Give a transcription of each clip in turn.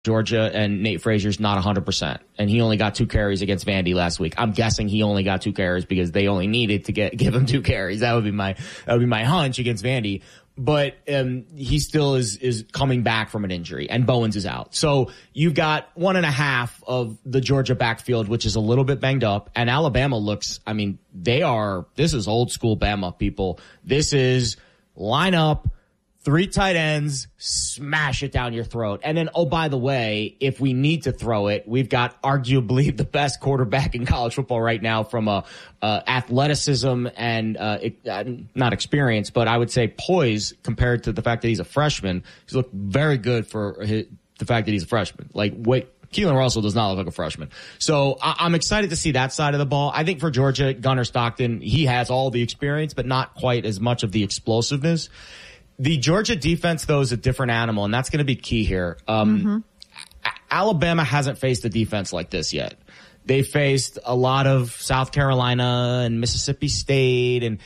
Georgia and Nate Frazier's not 100%, and he only got 2 carries against Vandy last week. I'm guessing he only got 2 carries because they only needed to give him 2 carries. That would be my hunch against Vandy. But he still is coming back from an injury, and Bowens is out. So you've got 1.5 of the Georgia backfield, which is a little bit banged up, and Alabama looks, I mean, this is old school Bama, people. This is line up, 3 tight ends, smash it down your throat. And then, oh, by the way, if we need to throw it, we've got arguably the best quarterback in college football right now from athleticism and not experience, but I would say poise compared to the fact that he's a freshman. He's looked very good for the fact that he's a freshman. Keelan Russell does not look like a freshman. So I'm excited to see that side of the ball. I think for Georgia, Gunnar Stockton, he has all the experience, but not quite as much of the explosiveness. The Georgia defense, though, is a different animal, and that's going to be key here. Alabama hasn't faced a defense like this yet. They faced a lot of South Carolina and Mississippi State, and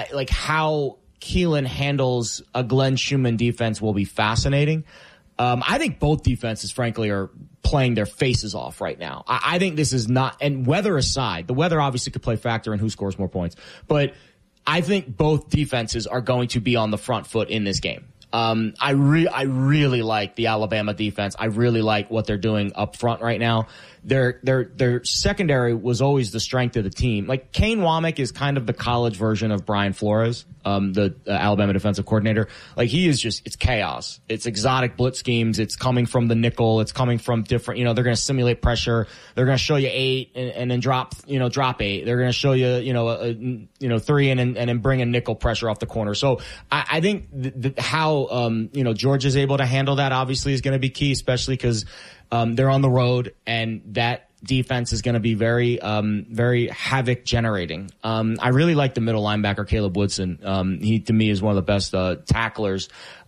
how Keelan handles a Glenn Schumann defense will be fascinating. I think both defenses, frankly, are playing their faces off right now. I think this is not, and weather aside, the weather obviously could play a factor in who scores more points, but I think both defenses are going to be on the front foot in this game. I really like the Alabama defense. I really like what they're doing up front right now. Their secondary was always the strength of the team. Like, Kane Womack is kind of the college version of Brian Flores, the Alabama defensive coordinator. Like, he is it's chaos. It's exotic blitz schemes. It's coming from the nickel. It's coming from different, they're going to simulate pressure. They're going to show you 8 and then drop 8. They're going to show you, 3 and then bring a nickel pressure off the corner. So I think how Georgia's able to handle that obviously is going to be key, especially because they're on the road, and that defense is going to be very, very havoc generating. I really like the middle linebacker, Caleb Woodson. He, to me, is one of the best tacklers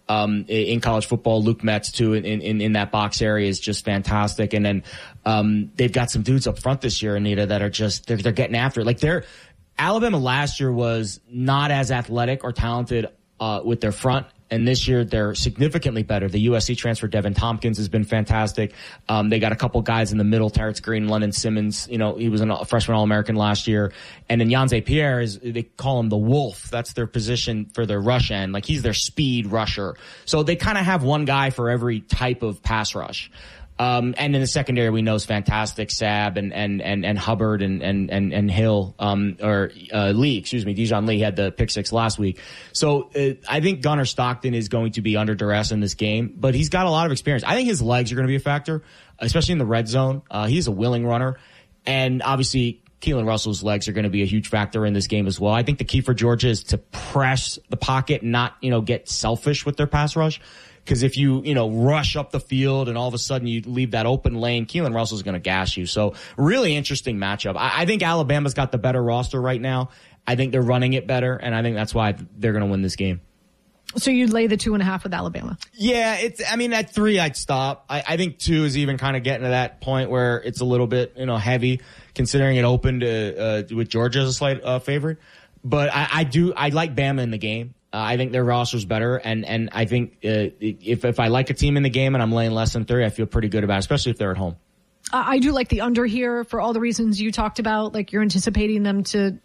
in college football. Luke Metz, too, in that box area is just fantastic. And then they've got some dudes up front this year, Anita, that are just they're getting after it. Like, Alabama last year was not as athletic or talented with their front. And this year, they're significantly better. The USC transfer, Devin Tompkins, has been fantastic. They got a couple guys in the middle, Terrence Green, London Simmons. He was a freshman All-American last year. And then Yanze Pierre, they call him the Wolf. That's their position for their rush end. Like, he's their speed rusher. So they kind of have one guy for every type of pass rush. And in the secondary, we know is fantastic. Sabb and Hubbard and Hill, Lee, Dijon Lee had the pick 6 last week. So, I think Gunnar Stockton is going to be under duress in this game, but he's got a lot of experience. I think his legs are going to be a factor, especially in the red zone. He's a willing runner, and obviously Keelan Russell's legs are going to be a huge factor in this game as well. I think the key for Georgia is to press the pocket, not, get selfish with their pass rush. Because if you rush up the field and all of a sudden you leave that open lane, Keelan Russell's going to gas you. So really interesting matchup. I think Alabama's got the better roster right now. I think they're running it better, and I think that's why they're going to win this game. So you'd lay the 2.5 with Alabama? Yeah, at 3 I'd stop. I think 2 is even kind of getting to that point where it's a little bit heavy, considering it opened with Georgia as a slight favorite. But I like Bama in the game. I think their roster's better, and I think if I like a team in the game and I'm laying less than 3, I feel pretty good about it, especially if they're at home. I do like the under here for all the reasons you talked about. Like, you're anticipating them to,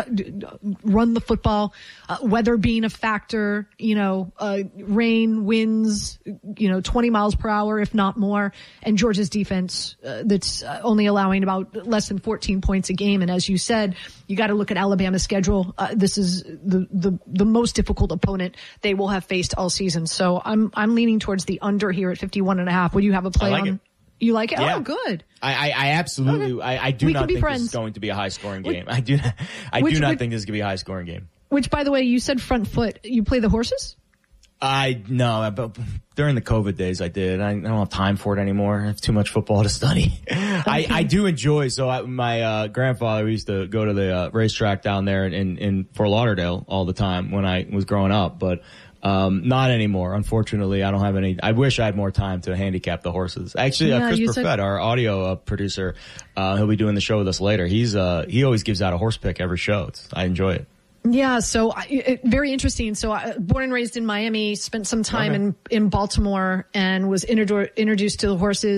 run the football, weather being a factor, rain, winds, 20 miles per hour, if not more. And Georgia's defense, that's only allowing about less than 14 points a game. And as you said, you got to look at Alabama's schedule. This is the most difficult opponent they will have faced all season. So I'm leaning towards the under here at 51.5. Would you have a play on it? You like it? Yeah. Oh, good. I absolutely, okay. I do not think this is going to be a high scoring game. I do not think this is going to be a high scoring game. Which, by the way, you said front foot. You play the horses? No, but during the COVID days I did. I don't have time for it anymore. I have too much football to study. Okay. I do enjoy, my grandfather used to go to the racetrack down there in Fort Lauderdale all the time when I was growing up, but not anymore. Unfortunately, I don't have any. I wish I had more time to handicap the horses. Actually, Chris Perfett, our audio producer, he'll be doing the show with us later. He always gives out a horse pick every show. I enjoy it. Yeah, so very interesting. So born and raised in Miami, spent some time in Baltimore, and was introduced to the horses